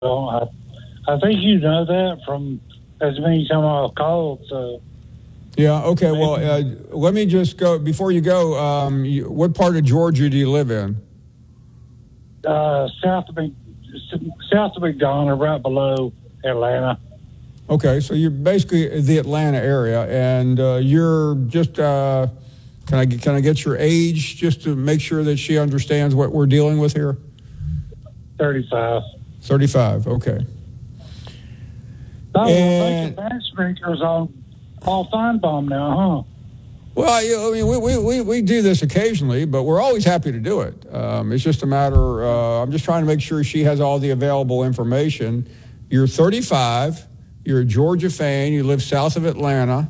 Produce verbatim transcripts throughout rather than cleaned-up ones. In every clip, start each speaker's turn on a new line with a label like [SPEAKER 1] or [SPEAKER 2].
[SPEAKER 1] Well, I, I think you know that from as many times I've called. So
[SPEAKER 2] Yeah. Okay. Well, uh, let me just go before you go. Um, you, what part of Georgia do you live in?
[SPEAKER 1] uh, south of Mc, south of McDonough, right below Atlanta.
[SPEAKER 2] Okay, so you're basically the Atlanta area, and uh, you're just. Uh, can I can I get your age just to make sure that she understands what we're dealing with here?
[SPEAKER 1] Thirty-five.
[SPEAKER 2] Thirty-five. Okay.
[SPEAKER 1] Oh,
[SPEAKER 2] And-
[SPEAKER 1] a bunch of matchmakers on Paul Feinbaum now, huh?
[SPEAKER 2] Well, you know, I mean, we, we, we, we do this occasionally, but we're always happy to do it. Um, it's just a matter. Uh, I'm just trying to make sure she has all the available information. You're thirty-five. You're a Georgia fan. You live south of Atlanta.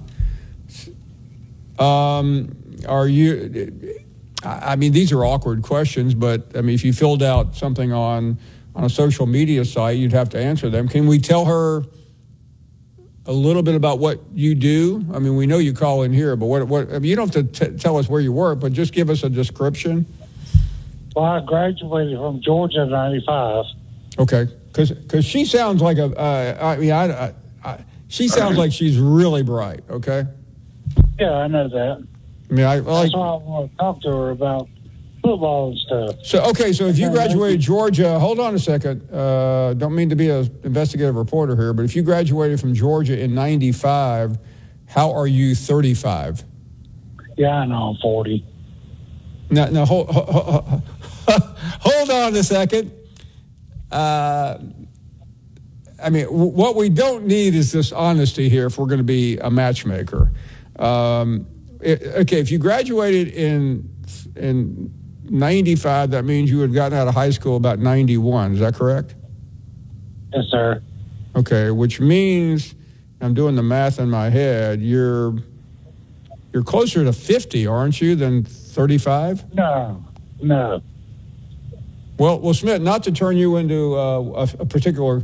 [SPEAKER 2] Um, are you? I mean, these are awkward questions, but I mean, if you filled out something on on a social media site, you'd have to answer them. Can we tell her a little bit about what you do? I mean, we know you call in here, but what? What? I mean, you don't have to t- tell us where you work, but just give us a description.
[SPEAKER 1] Well, I graduated from Georgia in ninety-five.
[SPEAKER 2] Okay, because she sounds like a. Uh, I mean, I, I, I, she sounds like she's really bright. Okay.
[SPEAKER 1] Yeah, I know that.
[SPEAKER 2] I mean, I like.
[SPEAKER 1] That's why I want to talk to her about football and stuff.
[SPEAKER 2] So okay, so if you graduated Georgia, hold on a second. Uh, don't mean to be an investigative reporter here, but if you graduated from Georgia in ninety-five, how are you thirty-five?
[SPEAKER 1] Yeah, I know. I'm forty.
[SPEAKER 2] Now, now hold, hold, hold on a second. Uh, I mean, w- what we don't need is this honesty here if we're going to be a matchmaker. Um, it, okay, if you graduated in in ninety-five, that means you had gotten out of high school about ninety-one. Is that correct?
[SPEAKER 1] Yes, sir.
[SPEAKER 2] Okay, which means I'm doing the math in my head. You're you're closer to fifty, aren't you, than thirty-five?
[SPEAKER 1] No, no.
[SPEAKER 2] Well, well, Smith, not to turn you into uh, a, a particular.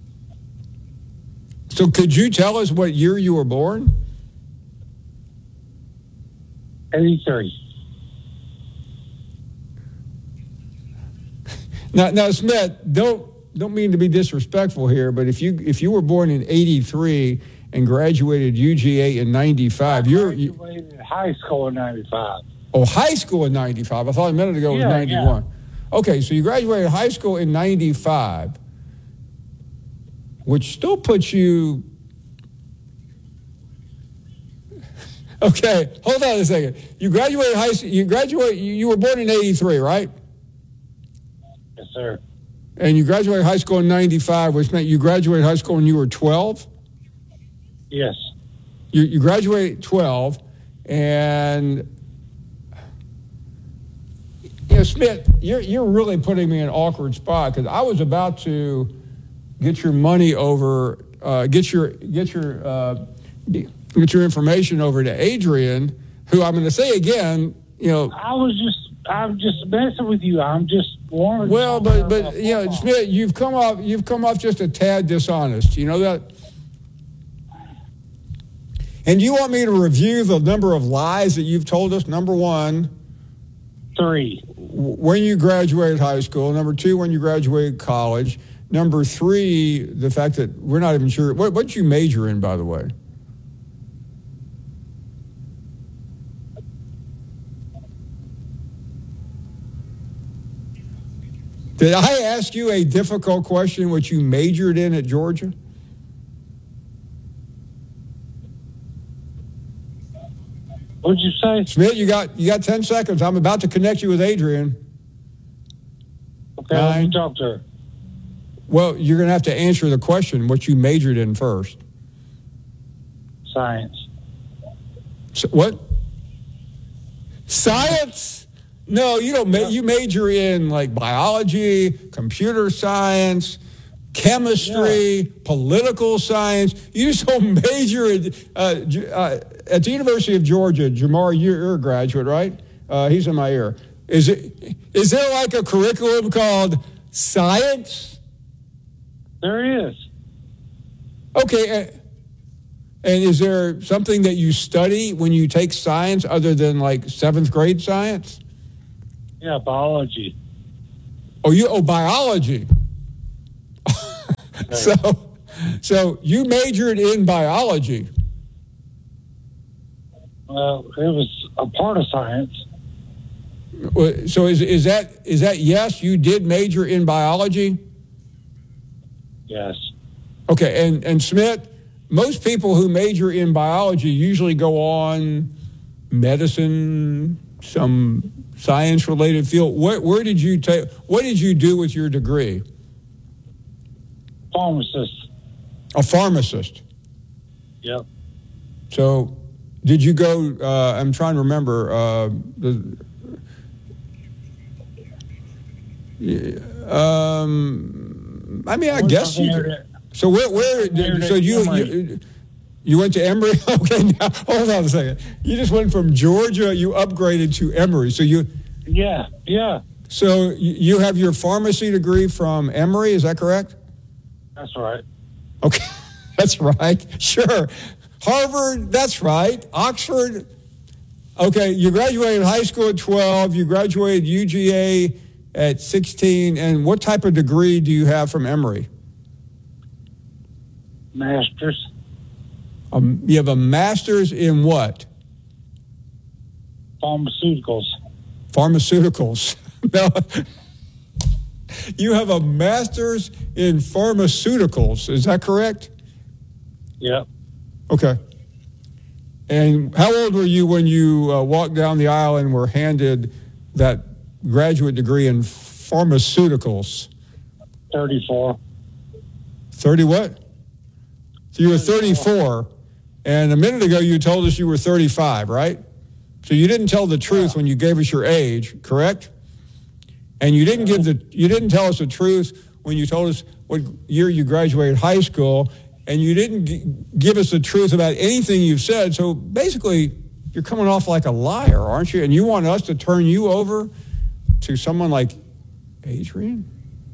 [SPEAKER 2] So, could you tell us what year you were born?
[SPEAKER 1] eighty-three.
[SPEAKER 2] Now, now, Smith, don't don't mean to be disrespectful here, but if you if you were born in eighty-three and graduated U G A in ninety-five,
[SPEAKER 1] I
[SPEAKER 2] you're
[SPEAKER 1] graduated
[SPEAKER 2] you,
[SPEAKER 1] high school in ninety-five.
[SPEAKER 2] oh high school in ninety-five. I thought a minute ago it was
[SPEAKER 1] Yeah,
[SPEAKER 2] ninety-one. Okay, so you graduated high school in ninety-five, which still puts you. Okay, hold on a second. You graduated high school. You graduate. You, you were born in eighty-three, right?
[SPEAKER 1] Yes, sir.
[SPEAKER 2] And you graduated high school in ninety-five, which meant you graduated high school when you were twelve?
[SPEAKER 1] Yes.
[SPEAKER 2] You, you graduated twelve, and, you know, Smith, you're, you're really putting me in an awkward spot because I was about to get your money over, uh, get your, get your, uh, get your information over to Adrian, who I'm going to say again, you know.
[SPEAKER 1] I was just, I'm just messing with you. I'm just wanting.
[SPEAKER 2] Well, but but you know, Smith, you've come off you've come off just a tad dishonest. You know that. And you want me to review the number of lies that you've told us? Number one,
[SPEAKER 1] three.
[SPEAKER 2] When you graduated high school. Number two, when you graduated college. Number three, the fact that we're not even sure what what you major in, by the way. Did I ask you a difficult question, which you majored in at Georgia?
[SPEAKER 1] What'd you say?
[SPEAKER 2] Smith, you got you got ten seconds. I'm about to connect you with Adrian.
[SPEAKER 1] Okay, let me talk to her.
[SPEAKER 2] Well, you're going to have to answer the question, what you majored in first.
[SPEAKER 1] Science.
[SPEAKER 2] So, what? Science? No, you don't. Ma- you major in like biology, computer science, chemistry, yeah. political science. You just don't major in, uh, uh, at the University of Georgia. Jamar, you're a graduate, right? Uh, he's in my ear. Is it? Is there like a curriculum called science?
[SPEAKER 1] There is.
[SPEAKER 2] Okay. And is there something that you study when you take science other than like seventh grade science?
[SPEAKER 1] Yeah, biology.
[SPEAKER 2] Oh, you oh biology. So, so you majored in biology.
[SPEAKER 1] Well, it was a part of science.
[SPEAKER 2] So is is that is that yes? You did major in biology?
[SPEAKER 1] Yes.
[SPEAKER 2] Okay, and and Smith, most people who major in biology usually go on medicine, some science-related field. Where, where did you take? What did you do with your degree?
[SPEAKER 1] Pharmacist.
[SPEAKER 2] A pharmacist.
[SPEAKER 1] Yep.
[SPEAKER 2] So, did you go? Uh, I'm trying to remember. Uh, the, um, I mean, I
[SPEAKER 1] Where's
[SPEAKER 2] guess you. Could, so where? Where? Did, so you, you you went to Emory? Okay, now hold on a second. You just went from Georgia. You upgraded to Emory. So you.
[SPEAKER 1] Yeah. Yeah.
[SPEAKER 2] So you have your pharmacy degree from Emory. Is that correct?
[SPEAKER 1] That's right.
[SPEAKER 2] Okay, that's right. Sure. Harvard, that's right. Oxford, okay, you graduated high school at twelve. You graduated U G A at sixteen. And what type of degree do you have from Emory?
[SPEAKER 1] Master's.
[SPEAKER 2] Um, you have a master's in what?
[SPEAKER 1] Pharmaceuticals.
[SPEAKER 2] Pharmaceuticals. No. You have a master's in pharmaceuticals. Is that correct?
[SPEAKER 1] Yep.
[SPEAKER 2] Okay. And how old were you when you uh, walked down the aisle and were handed that graduate degree in pharmaceuticals?
[SPEAKER 1] thirty-four.
[SPEAKER 2] thirty what? So you were thirty-four, and a minute ago you told us you were thirty-five, right? So you didn't tell the truth yeah. when you gave us your age, correct? And you didn't give the you didn't tell us the truth when you told us what year you graduated high school, and you didn't g- give us the truth about anything you've said. So basically, you're coming off like a liar, aren't you? And you want us to turn you over to someone like Adrian?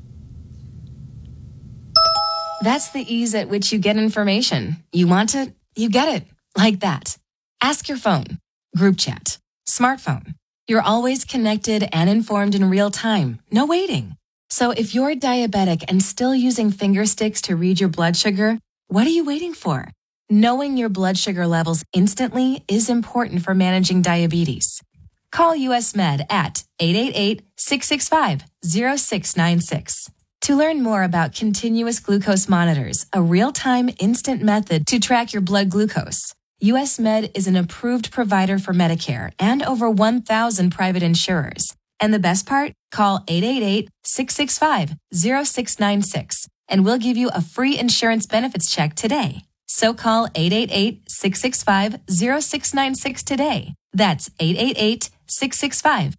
[SPEAKER 3] That's the ease at which you get information. You want it, you get it, like that. Ask your phone, group chat, smartphone. You're always connected and informed in real time. No waiting. So if you're diabetic and still using finger sticks to read your blood sugar, what are you waiting for? Knowing your blood sugar levels instantly is important for managing diabetes. Call U S Med at eight eight eight, six six five, zero six nine six. To learn more about continuous glucose monitors, a real-time instant method to track your blood glucose, U S Med is an approved provider for Medicare and over one thousand private insurers. And the best part? Call eight eight eight, six six five, zero six nine six and we'll give you a free insurance benefits check today. So call eight eight eight, six six five, zero six nine six today. That's eight eight eight, six six five.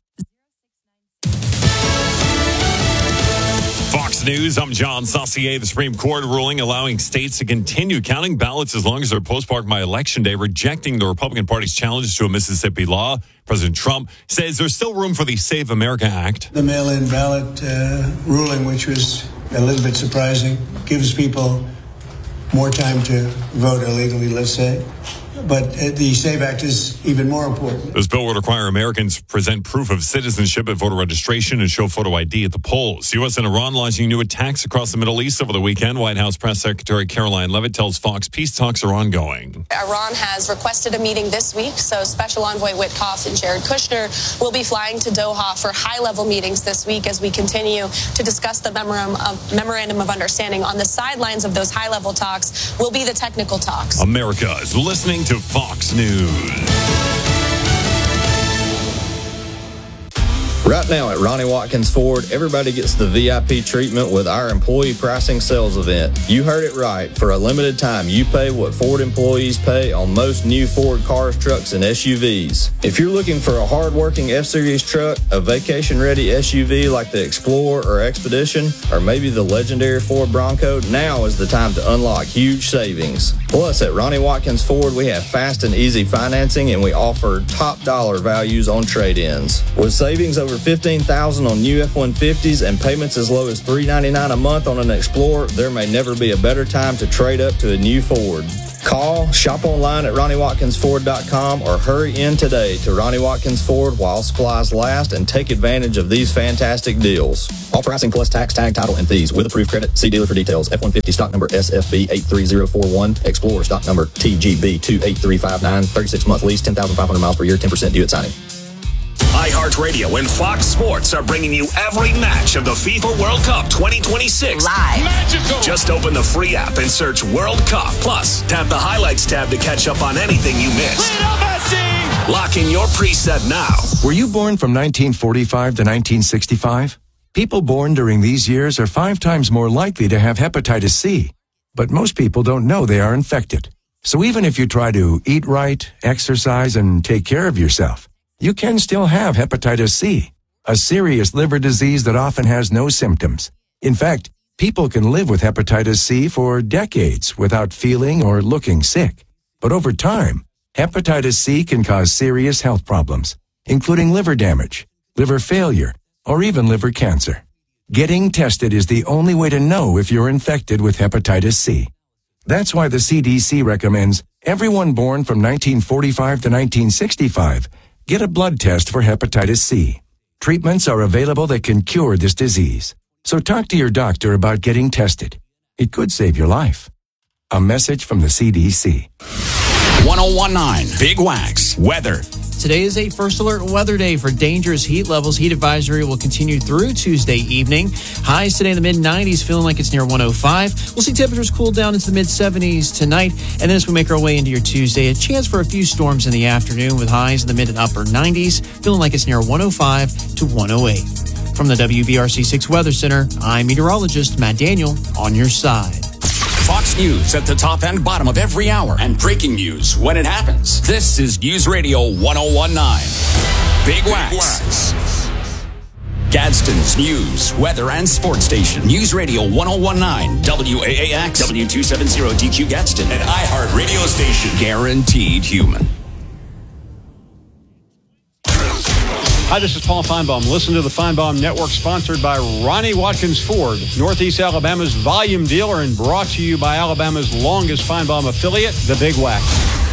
[SPEAKER 4] Fox News, I'm John Saucier. The Supreme Court ruling allowing states to continue counting ballots as long as they're postmarked by Election Day, rejecting the Republican Party's challenge to a Mississippi law. President Trump says there's still room for the Save America Act.
[SPEAKER 5] The mail-in ballot uh, ruling, which was a little bit surprising, gives people more time to vote illegally, let's say. But the SAVE Act is even more important.
[SPEAKER 4] This bill would require Americans present proof of citizenship at voter registration and show photo I D at the polls. U S and Iran launching new attacks across the Middle East over the weekend. White House Press Secretary Caroline Leavitt tells Fox peace talks are ongoing.
[SPEAKER 6] Iran has requested a meeting this week, so Special Envoy Witkoff and Jared Kushner will be flying to Doha for high-level meetings this week as we continue to discuss the memorandum of, memorandum of understanding. On the sidelines of those high-level talks will be the technical talks.
[SPEAKER 4] America is listening to Fox News.
[SPEAKER 7] Right now at Ronnie Watkins Ford, everybody gets the V I P treatment with our employee pricing sales event. You heard it right. For a limited time, you pay what Ford employees pay on most new Ford cars, trucks, and S U Vs. If you're looking for a hard-working F-Series truck, a vacation-ready S U V like the Explorer or Expedition, or maybe the legendary Ford Bronco, now is the time to unlock huge savings. Plus, at Ronnie Watkins Ford, we have fast and easy financing, and we offer top dollar values on trade-ins. With savings over fifteen thousand dollars on new F one fifties and payments as low as three hundred ninety-nine dollars a month on an Explorer, there may never be a better time to trade up to a new Ford. Call, shop online at Ronnie Watkins Ford dot com, or hurry in today to Ronnie Watkins Ford while supplies last and take advantage of these fantastic deals. All pricing plus tax, tag, title, and fees with approved credit. See dealer for details. F one fifty stock number S F B eight three zero four one. Explorer stock number T G B two eight three five nine. thirty-six month lease, ten thousand five hundred miles per year, ten percent due at signing.
[SPEAKER 8] iHeartRadio and Fox Sports are bringing you every match of the FIFA World Cup twenty twenty-six.
[SPEAKER 9] Live.
[SPEAKER 8] Magical. Just open the free app and search World Cup. Plus, tap the highlights tab to catch up on anything you missed. Lock in your preset now.
[SPEAKER 10] Were you born from nineteen forty-five to nineteen sixty-five? People born during these years are five times more likely to have hepatitis C. But most people don't know they are infected. So even if you try to eat right, exercise, and take care of yourself, you can still have hepatitis C, a serious liver disease that often has no symptoms. In fact, people can live with hepatitis C for decades without feeling or looking sick. But over time, hepatitis C can cause serious health problems, including liver damage, liver failure, or even liver cancer. Getting tested is the only way to know if you're infected with hepatitis C. That's why the C D C recommends everyone born from nineteen forty-five to nineteen sixty-five get a blood test for hepatitis C. Treatments are available that can cure this disease. So talk to your doctor about getting tested. It could save your life. A message from the C D C.
[SPEAKER 11] one oh one point nine Big Wax Weather.
[SPEAKER 12] Today is a first alert weather day for dangerous heat levels. Heat advisory will continue through Tuesday evening. Highs today in the mid nineties, feeling like it's near one oh five. We'll see temperatures cool down into the mid seventies tonight. And then as we make our way into your Tuesday, a chance for a few storms in the afternoon with highs in the mid and upper nineties, feeling like it's near one oh five to one oh eight. From the W B R C six Weather Center, I'm meteorologist Matt Daniel on your side.
[SPEAKER 11] Fox News at the top and bottom of every hour, and breaking news when it happens. This is News Radio one oh one point nine. Big Wax. Gadsden's news, weather, and sports station. News Radio one oh one point nine. W A A X. W two seventy D Q Gadsden. An iHeart radio station. Guaranteed human.
[SPEAKER 13] Hi, this is Paul Feinbaum. Listen to the Feinbaum Network, sponsored by Ronnie Watkins Ford, Northeast Alabama's volume dealer, and brought to you by Alabama's longest Feinbaum affiliate, the Big Wax.